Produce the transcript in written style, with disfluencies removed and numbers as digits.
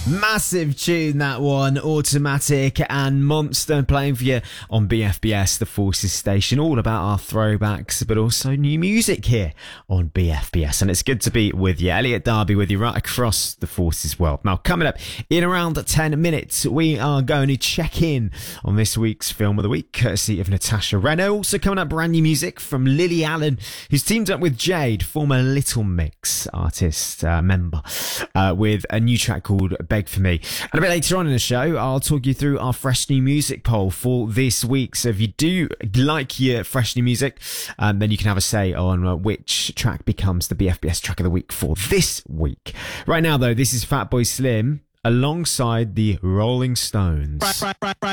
Massive tune, that one. Automatic and Monster playing for you on BFBS, the Forces station. All about our throwbacks, but also new music here on BFBS. And it's good to be with you. Elliot Darby with you right across the Forces world. Now, coming up in around 10 minutes, we are going to check in on this week's Film of the Week, courtesy of Natasha Reno. Also coming up, brand new music from Lily Allen, who's teamed up with Jade, former Little Mix artist member, with a new track called Beg For Me. And a bit later on in the show, I'll talk you through our fresh new music poll for this week. So if you do like your fresh new music, then you can have a say on which track becomes the BFBS track of the week for this week. Right now, though, this is Fatboy Slim alongside the Rolling Stones.